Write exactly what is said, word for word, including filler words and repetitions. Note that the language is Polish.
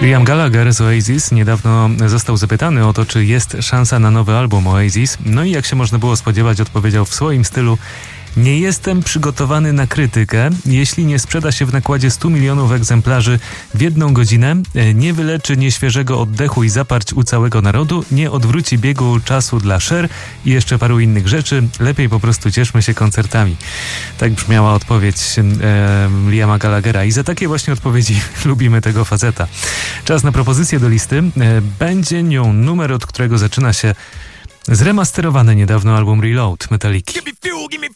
Liam Gallagher z Oasis niedawno został zapytany o to, czy jest szansa na nowy album Oasis. No i jak się można było spodziewać, odpowiedział w swoim stylu: nie jestem przygotowany na krytykę. Jeśli nie sprzeda się w nakładzie stu milionów egzemplarzy w jedną godzinę, nie wyleczy nieświeżego oddechu i zaparć u całego narodu, nie odwróci biegu czasu dla Cher i jeszcze paru innych rzeczy, lepiej po prostu cieszmy się koncertami. Tak brzmiała odpowiedź e, Liama Gallaghera i za takie właśnie odpowiedzi lubimy tego faceta. Czas na propozycję do listy. E, będzie nią numer, od którego zaczyna się zremasterowany niedawno album Reload Metaliki.